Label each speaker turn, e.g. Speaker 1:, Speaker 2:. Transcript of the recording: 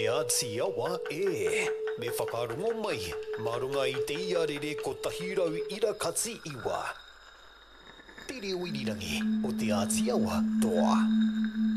Speaker 1: Aotearoa me whakarongo mai, marunga I te iarere ko tahirau irakatsi iwa. Te reo irirangi o te Aotearoa toa.